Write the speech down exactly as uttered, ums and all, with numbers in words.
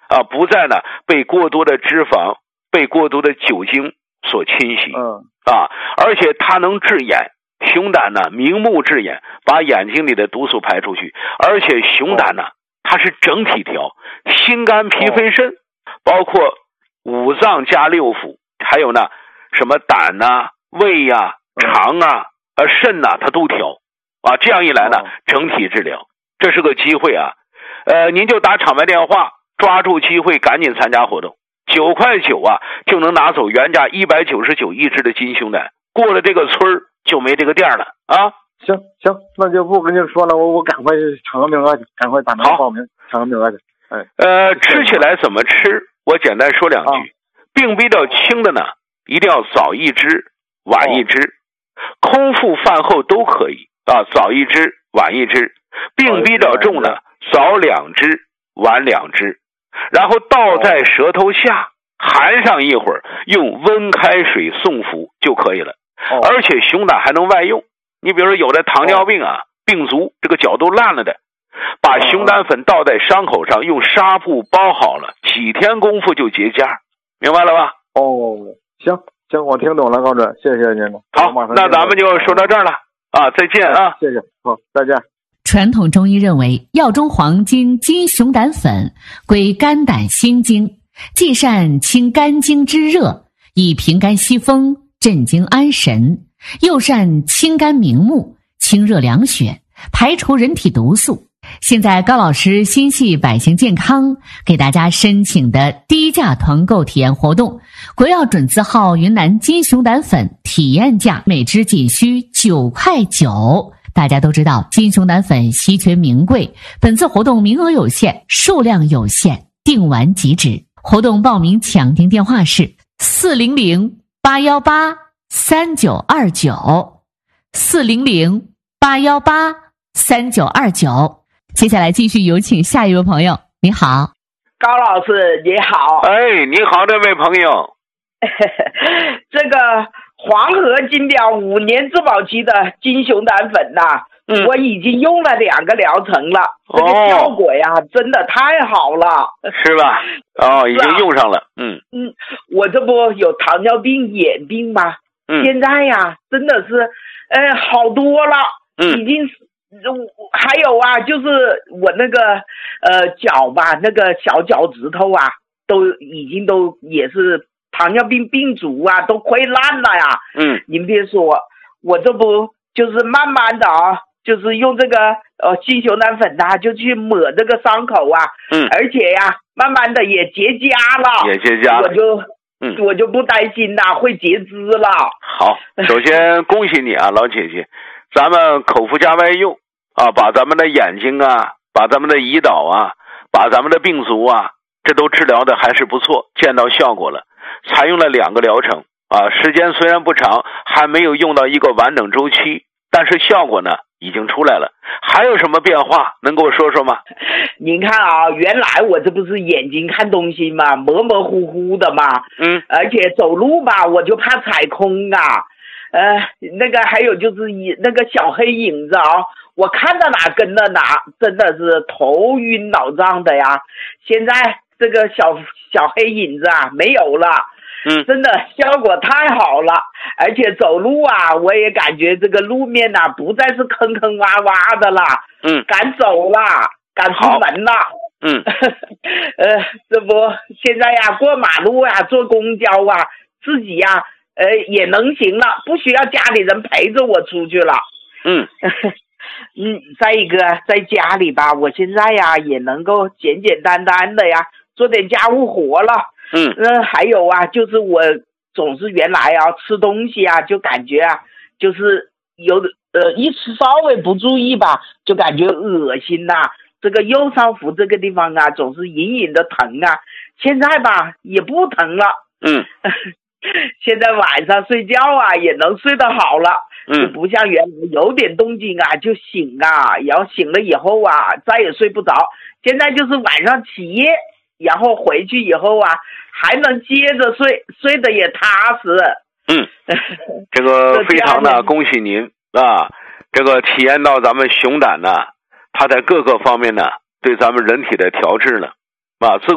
啊，不再呢被过多的脂肪、被过多的酒精所侵袭。 嗯啊，而且它能治眼，熊胆呢明目治眼，把眼睛里的毒素排出去。而且熊胆呢，它是整体调，心肝脾肺肾，包括五脏加六腑，还有呢什么胆呐、胃呀、肠啊、呃肾呐，它都调啊。这样一来呢，整体治疗，这是个机会啊。呃，您就打场外电话，抓住机会，赶紧参加活动。九块九啊，就能拿走原价一百九十九一只的金熊胆，过了这个村儿就没这个店了啊！ 行行，那就不跟你说了，我我赶快抢个名额去，赶快打电话报名，抢个名额去。哎， 呃，吃起来怎么吃？我简单说两句。啊、病比较轻的呢，一定要早一支，晚一支，哦、空腹饭后都可以啊，早一支，晚一支。病比较重的，早两支，晚两支。然后倒在舌头下，含上一会儿，用温开水送服就可以了。 哦、 而且熊胆还能外用，你比如说有的糖尿病啊、哦、病足，这个脚都烂了的，把熊胆粉倒在伤口上，用纱布包好了，几天功夫就结痂，明白了吧？ 哦，行行，我听懂了，高准，谢谢您了。 好，那咱们就说到这儿了啊，再见啊， 谢谢，好，再见。 传统中医认为，药中黄金金熊胆粉归肝胆心经，既善清肝经之热，以平肝息风，镇惊安神，又善清肝明目，清热凉血，排除人体毒素。现在高老师心系百姓健康，给大家申请的低价团购体验活动，国药准字号云南金熊胆粉体验价每支仅需九块九。大家都知道金熊胆粉稀缺名贵，本次活动名额有限，数量有限，订完即止。活动报名抢订电话是四零零八幺八三九二九，四零零八幺八三九二九。接下来继续有请下一位朋友。你好， 高老师你好。 哎，你好，这位朋友。 这个黄河金标五年质保期的金熊胆粉呐、啊嗯，我已经用了两个疗程了，这个效果呀、哦、真的太好了， 是吧？哦，已经用上了。嗯嗯，我这不有糖尿病、眼病吗？嗯，现在呀真的是，呃，好多了。嗯，已经是。还有啊，就是我那个呃脚吧，那个小脚趾头啊，都已经都也是糖尿病病足啊，都溃烂了呀。 嗯， 您别说，我这不就是慢慢的啊，就是用这个呃金熊胆粉呐、啊，就去抹这个伤口啊。 嗯， 而且呀，慢慢的也结痂了， 也结痂了， 我就嗯我就不担心呐、啊、会截肢了。 好，首先恭喜你啊，老姐姐。咱们口服加外用啊，把咱们的眼睛啊，把咱们的胰岛啊，把咱们的病足啊，这都治疗的还是不错，见到效果了。采用了两个疗程啊，时间虽然不长，还没有用到一个完整周期，但是效果呢已经出来了。还有什么变化能跟我说说吗？ 您看啊，原来我这不是眼睛看东西嘛，模模糊糊的嘛， 嗯， 而且走路吧，我就怕踩空啊。呃，那个还有就是一那个小黑影子啊，我看到哪跟到哪，真的是头晕脑胀的呀。现在这个小小黑影子啊没有了， 嗯， 真的效果太好了。而且走路啊，我也感觉这个路面呐、啊、不再是坑坑洼洼的了， 嗯， 敢走了，敢出门了。 嗯， 呃，这不现在呀，过马路啊，坐公交啊，自己呀。呃，也能行了，不需要家里人陪着我出去了。 嗯， 嗯，再一个在家里吧，我现在呀也能够简简单单的呀做点家务活了。 嗯， 呃，还有啊，就是我总是原来啊吃东西啊就感觉啊就是有呃一吃稍微不注意吧，就感觉恶心呐、啊。这个右上腹这个地方啊总是隐隐的疼啊，现在吧也不疼了。 嗯。 现在晚上睡觉啊也能睡得好了， 嗯， 不像原来有点动静啊就醒啊，然后醒了以后啊再也睡不着。现在就是晚上起夜，然后回去以后啊还能接着睡，睡得也踏实。 嗯，这个非常的恭喜您啊！这个体验到咱们熊胆呢，它在各个方面呢对咱们人体的调治呢啊。自